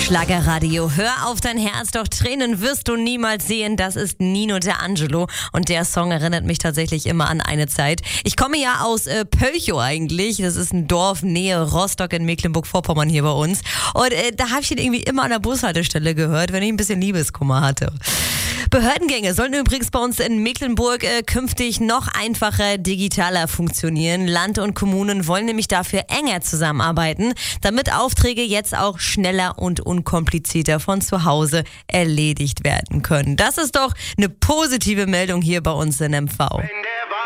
Schlagerradio, hör auf dein Herz, doch Tränen wirst du niemals sehen. Das ist Nino D'Angelo und der Song erinnert mich tatsächlich immer an eine Zeit. Ich komme ja aus Pölchow eigentlich, das ist ein Dorf nähe Rostock in Mecklenburg-Vorpommern hier bei uns. Und da habe ich ihn irgendwie immer an der Bushaltestelle gehört, wenn ich ein bisschen Liebeskummer hatte. Behördengänge sollen übrigens bei uns in Mecklenburg künftig noch einfacher, digitaler funktionieren. Land und Kommunen wollen nämlich dafür enger zusammenarbeiten, damit Aufträge jetzt auch schneller und unkomplizierter von zu Hause erledigt werden können. Das ist doch eine positive Meldung hier bei uns in MV.